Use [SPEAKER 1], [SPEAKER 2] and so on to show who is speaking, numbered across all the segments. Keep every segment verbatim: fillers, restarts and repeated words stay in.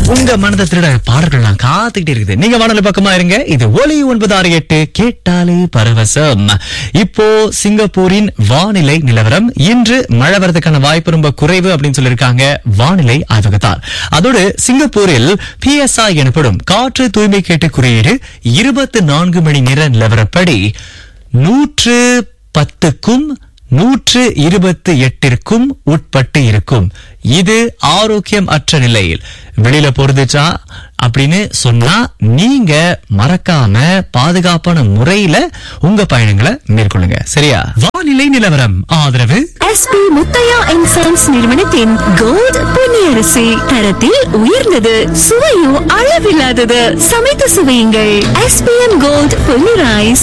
[SPEAKER 1] உங்க மனதை திருட பாடல்கள் நான் காத்துக்கிட்டே இருக்குது. நீங்க வானொலி பக்கமா இருங்க. இது ஒலி ஒன்பது ஆறு எட்டு கேட்டாலே பரவசம். இப்போ சிங்கப்பூரின் வானிலை நிலவரம். இன்று மழை வரதுக்கான வாய்ப்பு ரொம்ப குறைவு அப்படின்னு சொல்லியிருக்காங்க வானிலை ஆய்வகத்தார். அதோடு சிங்கப்பூரில் பி எஸ் ஐ எனப்படும் காற்று தூய்மை கேட்டு குறியீடு இருபத்தி நான்கு மணி நேர நிலவரப்படி நூற்று பத்துக்கும் நூற்று இருபத்தி எட்டிற்கும் உட்பட்டு இருக்கும். இது ஆரோக்கியம் அற்ற நிலையில் வெளியில போறதுச்சா அப்படின்னு சொன்னா நீங்க மறக்காம பாதுகாப்பான முறையில உங்க பயணங்களை மேற்கொள்ளுங்க. சரியா? வானிலை நிலவரம் ஆதரவு
[SPEAKER 2] S B Muthiah and sons நிறுவனத்தின் கோல்ட் பொன்னியரிசி. தரத்தில் உயர்ந்தது, சுவையும் அளவில்லாதது. சமைத்து சுவையுங்கள். S B M gold Ponni rice.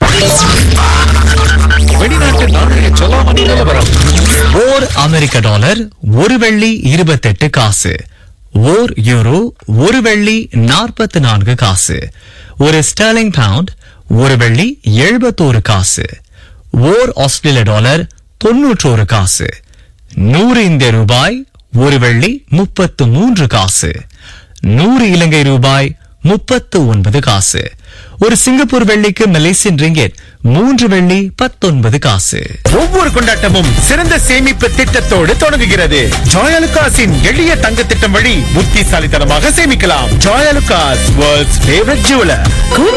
[SPEAKER 3] வெளிநாட்டு நாணய செலாவணி நிலவரம்.
[SPEAKER 1] ஓர் அமெரிக்க டாலர் ஒரு வெள்ளி இருபத்தி எட்டு காசு. ஓர் யூரோ ஒரு வெள்ளி நாற்பத்தி நான்கு காசு. ஒரு ஸ்டெர்லிங் பவுண்ட் ஒரு வெள்ளி எழுபத்தோரு காசு. ஓர் ஆஸ்திரேலிய டாலர் தொன்னூற்றோரு காசு. நூறு இந்திய ரூபாய் ஒரு வெள்ளி முப்பத்து மூன்று காசு. நூறு இலங்கை ரூபாய் முப்பத்து ஒன்பது காசு. ஒரு சிங்கப்பூர் வெள்ளிக்கு மலேசியன் ரிங்கெட் மூன்று வெள்ளி பத்தொன்பது காசு.
[SPEAKER 3] ஒவ்வொரு கொண்டாட்டமும் சிறந்த சேமிப்பு திட்டத்தோடு தொடங்குகிறது. ஜாயலுகாஸின் எளிய தங்க திட்டம் வழி புத்திசாலித்தனமாக சேமிக்கலாம். Joyalukkas, world's favourite jeweller.